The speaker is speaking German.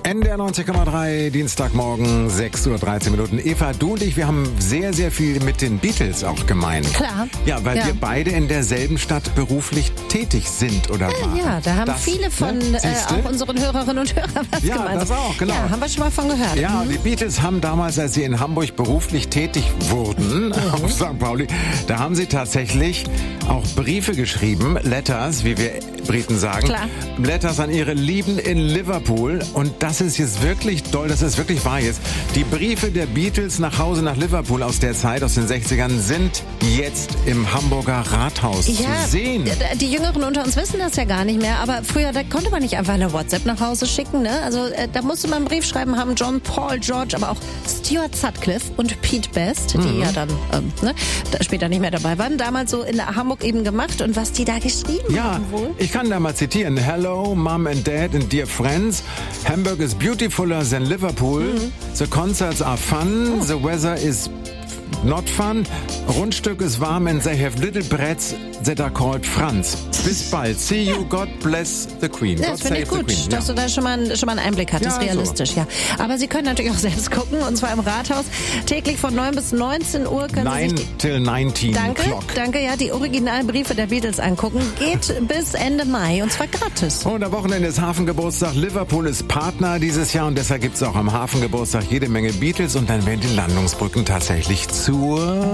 NDR 90,3, Dienstagmorgen, 6:13 Uhr. Eva, du und ich, wir haben sehr, sehr viel mit den Beatles auch gemein. Klar. Ja, weil wir beide in derselben Stadt beruflich tätig sind oder waren. Ja, da haben viele von auch unseren Hörerinnen und Hörern was gemeint. Ja, das auch, genau. Ja, haben wir schon mal von gehört. Ja, die Beatles haben damals, als sie in Hamburg beruflich tätig wurden, auf St. Pauli, da haben sie tatsächlich auch Briefe geschrieben, Letters, wie wir Briten sagen. Klar. Letters an ihre Lieben in Liverpool. Und das ist jetzt wirklich toll, das ist wirklich wahr jetzt. Die Briefe der Beatles nach Hause nach Liverpool aus der Zeit, aus den 60ern, sind jetzt im Hamburger Rathaus zu sehen. Die Jüngeren unter uns wissen das ja gar nicht mehr, aber früher, da konnte man nicht einfach eine WhatsApp nach Hause schicken, ne? Also da musste man einen Brief schreiben, haben John, Paul, George, aber auch Stuart Sutcliffe und Pete Best, die ja dann später nicht mehr dabei waren, damals so in Hamburg eben gemacht. Und was die da geschrieben haben wohl? Ich kann da mal zitieren. Hello, Mom and Dad and dear friends. Hamburg is beautifuler than Liverpool. The concerts are fun. The weather is not fun. Rundstück ist warm and they have little breads that are called Franz. Bis bald. See you. God bless the Queen. Ja, das finde ich gut, dass du da schon mal einen Einblick hattest, realistisch, ja. Aber Sie können natürlich auch selbst gucken, und zwar im Rathaus. Täglich von 9 bis 19 Uhr können Sie sich till 19 Danke, ja, die originalen Briefe der Beatles angucken. Geht bis Ende Mai, und zwar gratis. Und am Wochenende ist Hafengeburtstag. Liverpool ist Partner dieses Jahr und deshalb gibt es auch am Hafengeburtstag jede Menge Beatles und dann werden die Landungsbrücken tatsächlich zur